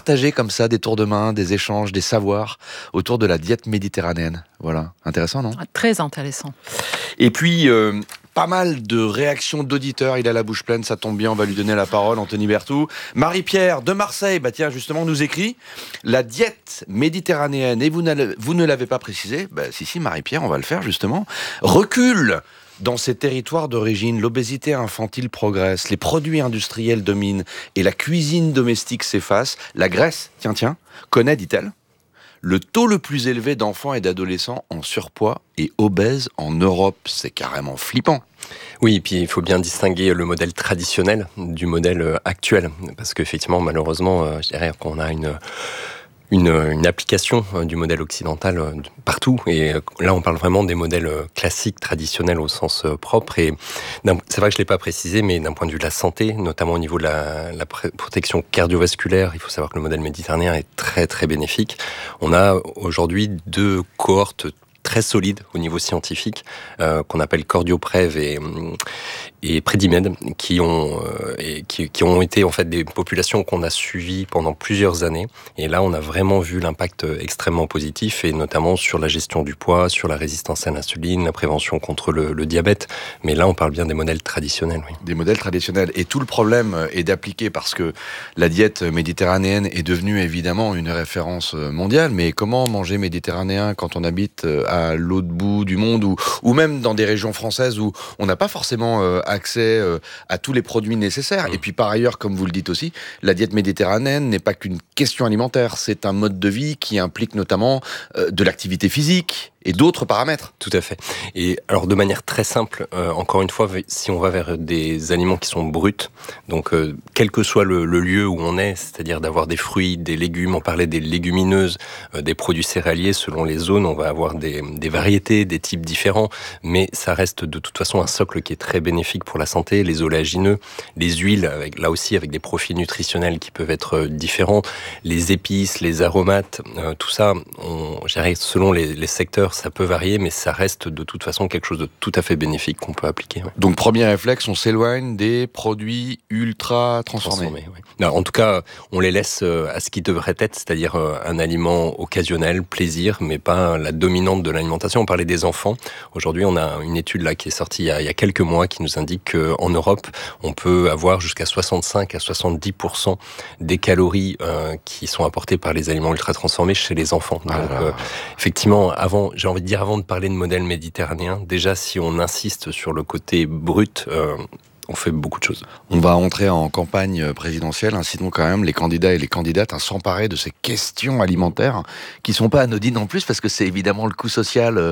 partager comme ça des tours de main, des échanges, des savoirs autour de la diète méditerranéenne. Voilà, intéressant, non ? Très intéressant. Et puis, pas mal de réactions d'auditeurs. Il a la bouche pleine, ça tombe bien, on va lui donner la parole, Anthony Berthoud. Marie-Pierre de Marseille, tiens, justement, nous écrit la diète méditerranéenne, et vous ne l'avez pas précisé, si, Marie-Pierre, on va le faire justement, recule dans ces territoires d'origine. L'obésité infantile progresse, les produits industriels dominent et la cuisine domestique s'efface. La Grèce, tiens, connaît, dit-elle, le taux le plus élevé d'enfants et d'adolescents en surpoids et obèses en Europe. C'est carrément flippant. Oui, et puis il faut bien distinguer le modèle traditionnel du modèle actuel. Parce qu'effectivement, malheureusement, je dirais qu'on a une application du modèle occidental partout. Et là, on parle vraiment des modèles classiques, traditionnels au sens propre. Et c'est vrai que je ne l'ai pas précisé, mais d'un point de vue de la santé, notamment au niveau de la protection cardiovasculaire, il faut savoir que le modèle méditerranéen est très, très bénéfique. On a aujourd'hui 2 cohortes très solides au niveau scientifique, qu'on appelle Cordioprev et Predimed, qui ont été en fait des populations qu'on a suivies pendant plusieurs années. Et là, on a vraiment vu l'impact extrêmement positif, et notamment sur la gestion du poids, sur la résistance à l'insuline, la prévention contre le diabète. Mais là, on parle bien des modèles traditionnels. Oui. Des modèles traditionnels. Et tout le problème est d'appliquer, parce que la diète méditerranéenne est devenue évidemment une référence mondiale. Mais comment manger méditerranéen quand on habite à l'autre bout du monde, ou même dans des régions françaises où on n'a pas forcément accès à tous les produits nécessaires. Et puis par ailleurs, comme vous le dites aussi, la diète méditerranéenne n'est pas qu'une question alimentaire, c'est un mode de vie qui implique notamment de l'activité physique et d'autres paramètres. Tout à fait. Et alors de manière très simple, encore une fois, si on va vers des aliments qui sont bruts, donc quel que soit le lieu où on est, c'est-à-dire d'avoir des fruits, des légumes, on parlait des légumineuses, des produits céréaliers, selon les zones, on va avoir des variétés, des types différents, mais ça reste de toute façon un socle qui est très bénéfique pour la santé. Les oléagineux, les huiles, là aussi avec des profils nutritionnels qui peuvent être différents, les épices, les aromates, tout ça, selon les secteurs, ça peut varier, mais ça reste de toute façon quelque chose de tout à fait bénéfique qu'on peut appliquer. Ouais. Donc, premier réflexe, on s'éloigne des produits ultra transformés. Oui. Non, en tout cas, on les laisse à ce qui devrait être, c'est-à-dire un aliment occasionnel, plaisir, mais pas la dominante de l'alimentation. On parlait des enfants. Aujourd'hui, on a une étude là qui est sortie il y a quelques mois qui nous indique qu'en Europe, on peut avoir jusqu'à 65 à 70% des calories qui sont apportées par les aliments ultra transformés chez les enfants. Donc, effectivement, avant de parler de modèle méditerranéen, déjà si on insiste sur le côté brut, on fait beaucoup de choses. On va entrer en campagne présidentielle, incitons quand même les candidats et les candidates à s'emparer de ces questions alimentaires qui sont pas anodines en plus, parce que c'est évidemment le coût social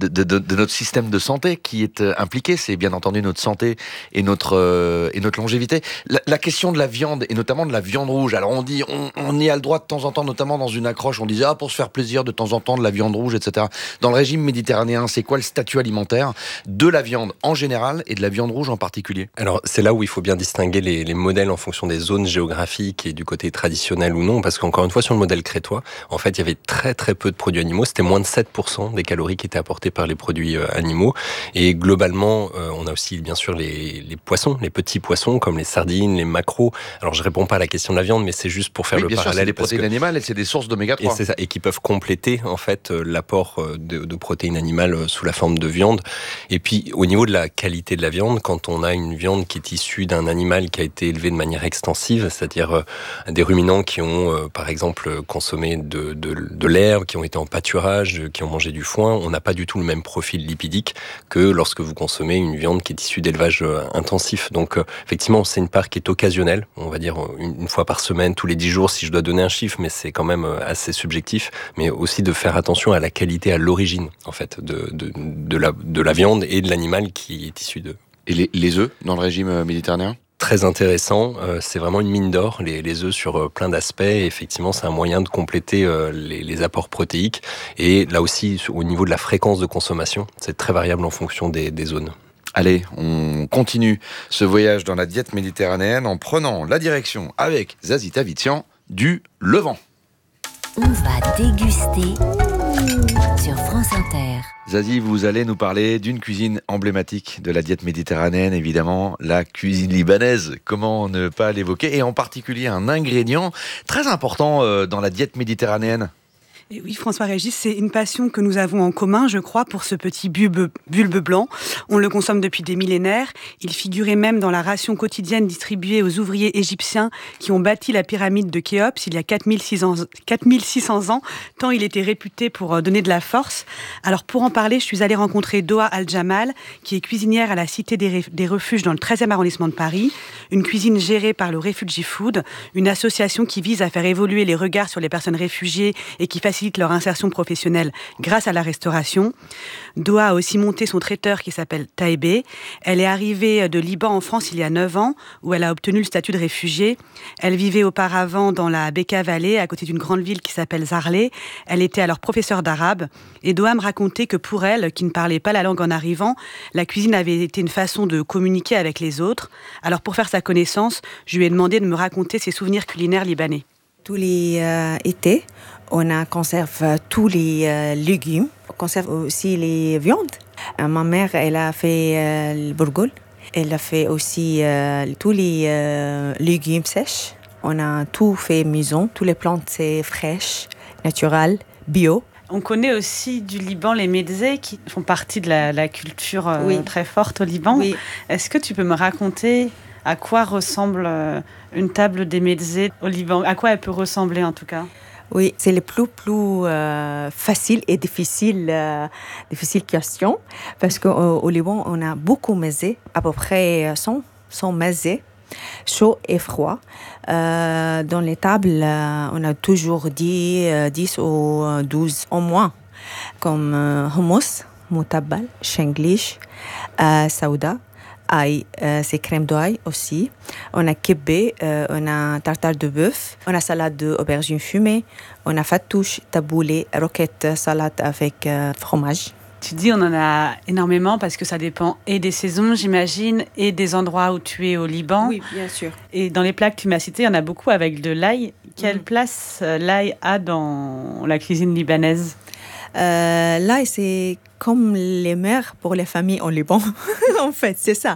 de notre système de santé qui est impliqué. C'est bien entendu notre santé et notre longévité. La question de la viande, et notamment de la viande rouge. Alors on dit, on y a le droit de temps en temps, notamment dans une accroche, on disait pour se faire plaisir de temps en temps de la viande rouge, etc. Dans le régime méditerranéen, c'est quoi le statut alimentaire de la viande en général et de la viande rouge en particulier ? Alors, c'est là où il faut bien distinguer les modèles en fonction des zones géographiques et du côté traditionnel ou non, parce qu'encore une fois, sur le modèle crétois, en fait, il y avait très très peu de produits animaux. C'était moins de 7% des calories qui étaient apportées par les produits animaux. Et globalement, on a aussi, bien sûr, les poissons, les petits poissons, comme les sardines, les maquereaux. Alors, je réponds pas à la question de la viande, mais c'est juste pour faire le parallèle. C'est des protéines animales et c'est des sources d'oméga 3. Et c'est ça, et qui peuvent compléter, en fait, l'apport de protéines animales sous la forme de viande. Et puis, au niveau de la qualité de la viande, quand on a une viande qui est issue d'un animal qui a été élevé de manière extensive, c'est-à-dire des ruminants qui ont, par exemple, consommé de l'herbe, qui ont été en pâturage, qui ont mangé du foin, on n'a pas du tout le même profil lipidique que lorsque vous consommez une viande qui est issue d'élevage intensif. Donc, effectivement, c'est une part qui est occasionnelle, on va dire une fois par semaine, tous les 10 jours, si je dois donner un chiffre, mais c'est quand même assez subjectif, mais aussi de faire attention à la qualité, à l'origine, en fait, de la viande et de l'animal qui est issu d'eux. Et les œufs dans le régime méditerranéen ? Très intéressant, c'est vraiment une mine d'or, les œufs sur plein d'aspects. Et effectivement, c'est un moyen de compléter les apports protéiques. Et là aussi, au niveau de la fréquence de consommation, c'est très variable en fonction des zones. Allez, on continue ce voyage dans la diète méditerranéenne en prenant la direction avec Zazie Tavitian du Levant. On va déguster sur France Inter. Zazie, vous allez nous parler d'une cuisine emblématique de la diète méditerranéenne, évidemment, la cuisine libanaise. Comment ne pas l'évoquer? Et en particulier un ingrédient très important dans la diète méditerranéenne. Et oui, François-Régis, c'est une passion que nous avons en commun, je crois, pour ce petit bulbe blanc. On le consomme depuis des millénaires. Il figurait même dans la ration quotidienne distribuée aux ouvriers égyptiens qui ont bâti la pyramide de Khéops il y a 4600 ans, tant il était réputé pour donner de la force. Alors pour en parler, je suis allée rencontrer Doha Al-Jamal, qui est cuisinière à la Cité des Refuges dans le 13e arrondissement de Paris, une cuisine gérée par le Refugee Food, une association qui vise à faire évoluer les regards sur les personnes réfugiées et qui facilite leur insertion professionnelle grâce à la restauration. Doha a aussi monté son traiteur qui s'appelle Taïbé. Elle est arrivée de Liban en France il y a 9 ans, où elle a obtenu le statut de réfugiée. Elle vivait auparavant dans la Bekaa Valley, à côté d'une grande ville qui s'appelle Zarlé. Elle était alors professeure d'arabe. Et Doha me racontait que pour elle, qui ne parlait pas la langue en arrivant, la cuisine avait été une façon de communiquer avec les autres. Alors pour faire sa connaissance, je lui ai demandé de me raconter ses souvenirs culinaires libanais. Tous les étés, on conserve tous les légumes. On conserve aussi les viandes. Ma mère, elle a fait le bourgoul. Elle a fait aussi tous les légumes sèches. On a tout fait maison. Toutes les plantes, c'est fraîches, naturelles, bio. On connaît aussi du Liban les mezzés qui font partie de la culture très forte au Liban. Oui. Est-ce que tu peux me raconter à quoi ressemble une table des mezzés au Liban? À quoi elle peut ressembler en tout cas? Oui, c'est le plus facile et difficile question parce qu'au Liban, on a beaucoup de mezzés, à peu près 100 mezzés, chauds et froids. Dans les tables, on a toujours 10 ou 12 au moins, comme hummus, moutabal, shenglish, saouda. Ail, c'est crème d'ail aussi. On a kibbé, on a tartare de bœuf, on a salade d'aubergine fumée, on a fattouche, taboulé, roquette, salade avec fromage. Tu dis on en a énormément parce que ça dépend et des saisons, j'imagine, et des endroits où tu es au Liban. Oui, bien sûr. Et dans les plats que tu m'as cités, il y en a beaucoup avec de l'ail. Quelle place l'ail a dans la cuisine libanaise? L'ail, c'est comme les mères pour les familles en Liban. En fait, c'est ça.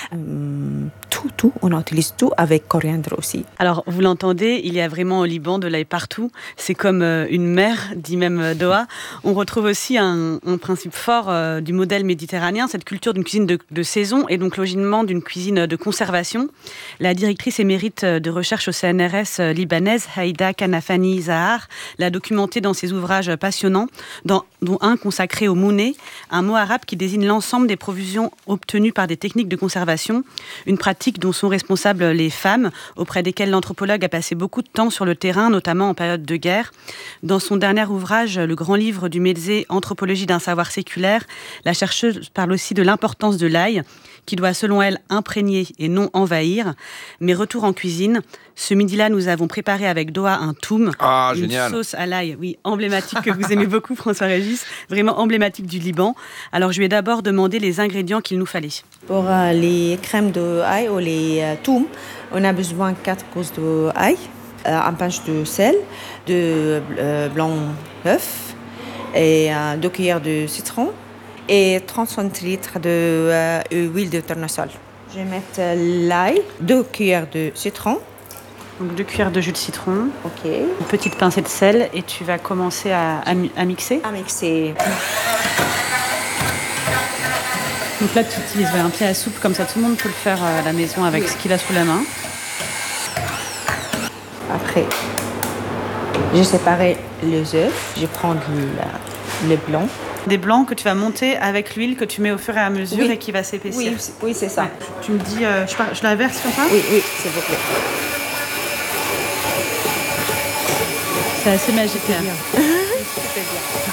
Tout, on utilise tout avec coriandre aussi. Alors, vous l'entendez, il y a vraiment au Liban de l'ail partout. C'est comme une mer, dit même Doha. On retrouve aussi un principe fort du modèle méditerranéen, cette culture d'une cuisine de saison et donc logiquement d'une cuisine de conservation. La directrice émérite de recherche au CNRS libanaise, Haïda Kanafani Zahar, l'a documenté dans ses ouvrages passionnants, dont un consacré au mouné, un mot arabe qui désigne l'ensemble des provisions obtenues par des techniques de conservation, une pratique dont sont responsables les femmes, auprès desquelles l'anthropologue a passé beaucoup de temps sur le terrain, notamment en période de guerre. Dans son dernier ouvrage, le grand livre du Mezzé, Anthropologie d'un savoir séculaire, la chercheuse parle aussi de l'importance de l'ail, qui doit, selon elle, imprégner et non envahir. Mais retour en cuisine, ce midi-là, nous avons préparé avec Doha un toum, une génial. sauce à l'ail, oui, emblématique que vous aimez beaucoup, François-Régis, vraiment emblématique du Liban. Alors, je lui ai d'abord demandé les ingrédients qu'il nous fallait. Pour les crèmes d'ail ou les toums, on a besoin de 4 gousses d'ail, un pinche de sel, de blanc d'œuf et 2 cuillères de citron et 30 centilitres d'huile de tournesol. Je vais mettre l'ail, 2 cuillères de citron. Donc 2 cuillères de jus de citron, Ok. une petite pincée de sel et tu vas commencer à mixer. À mixer. Donc là, tu utilises un pied à soupe, comme ça tout le monde peut le faire à la maison avec ce qu'il a sous la main. Après, j'ai séparé les œufs. Je prends le blanc. Des blancs que tu vas monter avec l'huile que tu mets au fur et à mesure Oui. et qui va s'épaissir. Oui, c'est ça. Ouais. Tu me dis, je la verse comme ça? Oui, s'il vous plaît. C'est assez magique. Super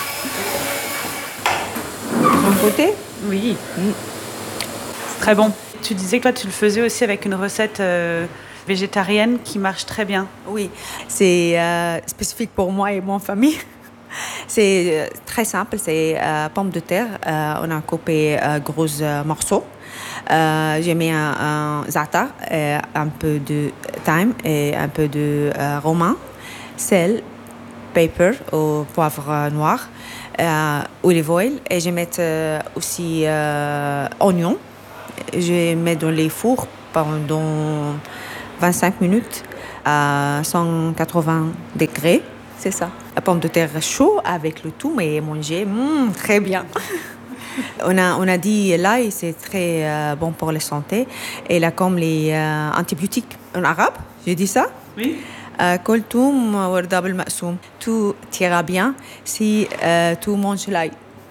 bien. Mon côté? Oui. C'est très bon. Tu disais que toi, tu le faisais aussi avec une recette végétarienne qui marche très bien. Oui, c'est spécifique pour moi et mon famille. C'est très simple, c'est pommes de terre. On a coupé gros morceaux. J'ai mis un za'atar, un peu de thyme et un peu de romain, sel, pepper au poivre noir, olive oil et je mets aussi oignon. Je mets dans les fours pendant 25 minutes à 180 degrés. C'est ça. La pomme de terre chaude avec le thym et manger très bien. On a dit l'ail, c'est très bon pour la santé. Et là, comme les antibiotiques en arabe, j'ai dit ça? Oui. Koltoum warda bil maqsoum. Tout ira bien si tu manges l'ail.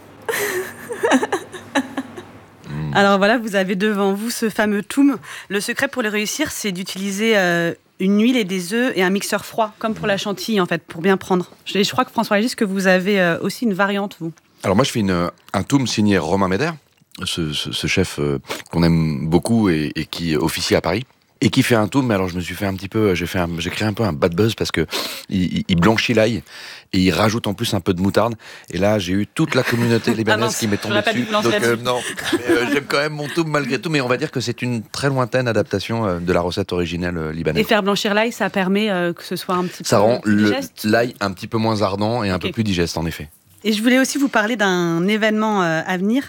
Alors voilà, vous avez devant vous ce fameux toum. Le secret pour le réussir, c'est d'utiliser une huile et des œufs et un mixeur froid, comme pour la chantilly en fait, pour bien prendre. Je crois que François-Régis, que vous avez aussi une variante, vous. Alors moi, je fais un toum signé Romain Médère, ce chef qu'on aime beaucoup et qui officie à Paris. Et qui fait un toum, mais alors je me suis fait un petit peu, j'ai créé un peu un bad buzz parce que il blanchit l'ail et il rajoute en plus un peu de moutarde. Et là, j'ai eu toute la communauté libanaise qui m'est tombée dessus. Donc non, j'aime quand même mon toum malgré tout, mais on va dire que c'est une très lointaine adaptation de la recette originelle libanaise. Et faire blanchir l'ail, ça permet que ce soit un petit peu ça rend digeste. l'ail un petit peu moins ardent et un peu plus digeste en effet. Et je voulais aussi vous parler d'un événement à venir.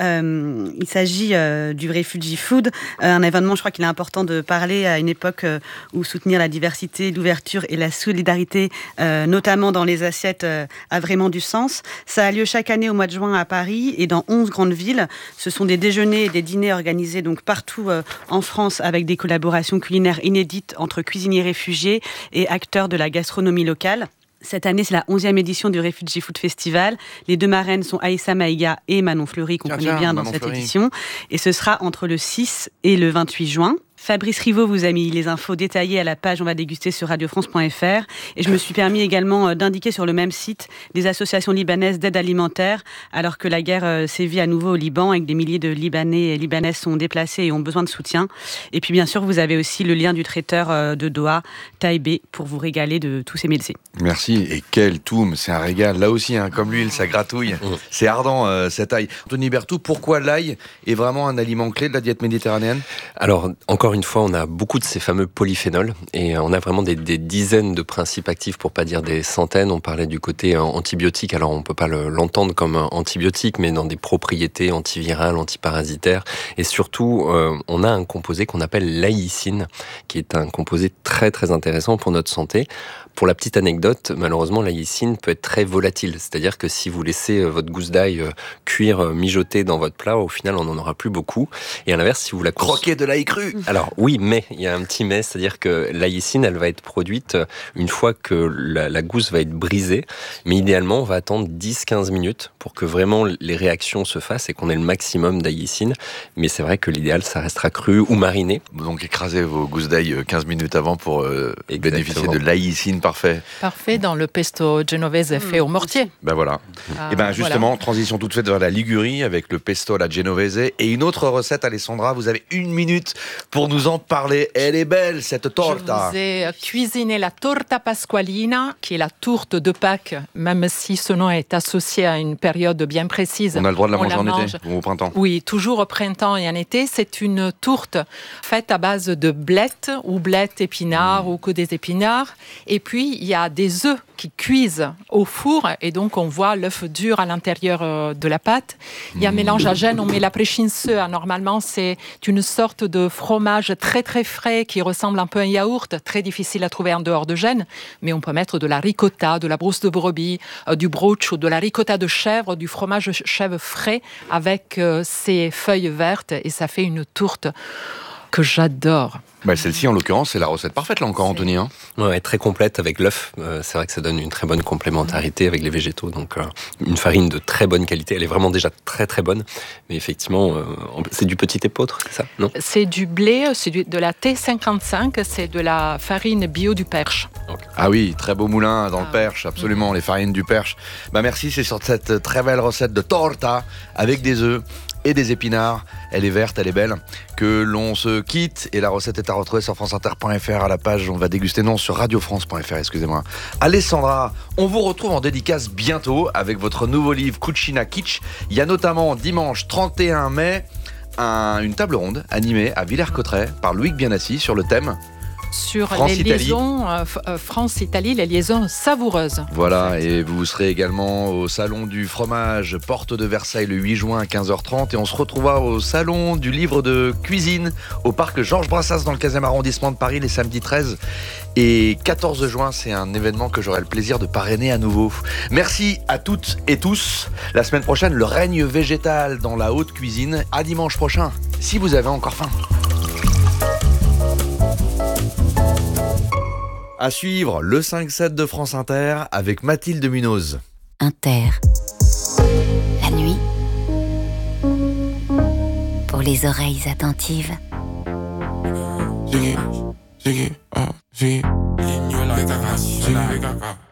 Il s'agit du Refugee Food, un événement, je crois qu'il est important de parler à une époque où soutenir la diversité, l'ouverture et la solidarité, notamment dans les assiettes, a vraiment du sens. Ça a lieu chaque année au mois de juin à Paris et dans 11 grandes villes. Ce sont des déjeuners et des dîners organisés donc partout en France avec des collaborations culinaires inédites entre cuisiniers réfugiés et acteurs de la gastronomie locale. Cette année, c'est la 11e édition du Refugee Food Festival. Les deux marraines sont Aïssa Maïga et Manon Fleury, qu'on connaît bien dans cette édition. Et ce sera entre le 6 et le 28 juin. Fabrice Rivaud vous a mis les infos détaillées à la page On va déguster sur radiofrance.fr. Et je me suis permis également d'indiquer sur le même site des associations libanaises d'aide alimentaire, alors que la guerre sévit à nouveau au Liban et que des milliers de Libanais et Libanaises sont déplacés et ont besoin de soutien. Et puis bien sûr, vous avez aussi le lien du traiteur de Doha, Taïbé, pour vous régaler de tous ces médecins. Merci. Et quel toum, c'est un régal. Là aussi, comme l'huile, ça gratouille. C'est ardent, cet ail. Anthony Berthoud, pourquoi l'ail est vraiment un aliment clé de la diète méditerranéenne ? Alors, encore une fois, on a beaucoup de ces fameux polyphénols et on a vraiment des dizaines de principes actifs, pour pas dire des centaines. On parlait du côté antibiotique, alors on peut pas l'entendre comme antibiotique, mais dans des propriétés antivirales, antiparasitaires. Et surtout, on a un composé qu'on appelle l'aïcine, qui est un composé très très intéressant pour notre santé. Pour la petite anecdote, malheureusement, l'aïcine peut être très volatile. C'est-à-dire que si vous laissez votre gousse d'ail cuire, mijoter dans votre plat, au final, on n'en aura plus beaucoup. Et à l'inverse, si vous la croquez de l'ail cru. Alors oui, mais il y a un petit mais, c'est-à-dire que l'aïcine, elle va être produite une fois que la gousse va être brisée. Mais idéalement, on va attendre 10-15 minutes pour que vraiment les réactions se fassent et qu'on ait le maximum d'aïcine. Mais c'est vrai que l'idéal, ça restera cru ou mariné. Donc écrasez vos gousses d'ail 15 minutes avant pour bénéficier de l'aïcine. Parfait dans le pesto genovese fait au mortier. Ben voilà. Et ben justement, voilà. Transition toute faite vers la Ligurie avec le pesto alla genovese et une autre recette, Alessandra. Vous avez 1 minute pour nous en parler. Elle est belle cette torta. Je vous ai cuisiné la torta pasqualina, qui est la tourte de Pâques, même si ce nom est associé à une période bien précise. On a le droit de la manger en été ou au printemps. Oui, toujours au printemps et en été. C'est une tourte faite à base de blettes ou blettes épinards ou que des épinards. Et puis, il y a des œufs qui cuisent au four et donc on voit l'œuf dur à l'intérieur de la pâte. Il y a un mélange à gêne, on met la préchinseux. Normalement, c'est une sorte de fromage très très frais qui ressemble un peu à un yaourt, très difficile à trouver en dehors de Gênes, mais on peut mettre de la ricotta, de la brousse de brebis, du broch ou de la ricotta de chèvre, du fromage chèvre frais avec ces feuilles vertes et ça fait une tourte que j'adore. Bah celle-ci, en l'occurrence, c'est la recette parfaite, là encore, Anthony. Hein. Ouais, très complète avec l'œuf. C'est vrai que ça donne une très bonne complémentarité avec les végétaux. Donc, une farine de très bonne qualité. Elle est vraiment déjà très très bonne. Mais effectivement, c'est du petit épeautre, c'est ça, non ? C'est du blé, c'est de la T55, c'est de la farine bio du Perche. Okay. Ah oui, très beau moulin dans le Perche, absolument, les farines du Perche. Bah merci, c'est sur cette très belle recette de torta avec des œufs et des épinards. Elle est verte, elle est belle, que l'on se quitte. Et la recette est à retrouver sur franceinter.fr à la page On va déguster, non, sur radiofrance.fr, excusez-moi. Alessandra, on vous retrouve en dédicace bientôt avec votre nouveau livre Cucina Kitsch. Il y a notamment dimanche 31 mai une table ronde animée à Villers-Cotterêts par Loïc Bienassi sur le thème sur France-Italie. les liaisons France-Italie, les liaisons savoureuses. Voilà, et vous serez également au Salon du fromage, porte de Versailles, le 8 juin à 15h30. Et on se retrouvera au Salon du livre de cuisine, au parc Georges Brassens, dans le 15e arrondissement de Paris, les samedis 13 et 14 juin. C'est un événement que j'aurai le plaisir de parrainer à nouveau. Merci à toutes et tous. La semaine prochaine, le règne végétal dans la haute cuisine. À dimanche prochain, si vous avez encore faim. À suivre, le 5-7 de France Inter avec Mathilde Munoz. Inter. La nuit. Pour les oreilles attentives. Jiggy, jiggy, jiggy.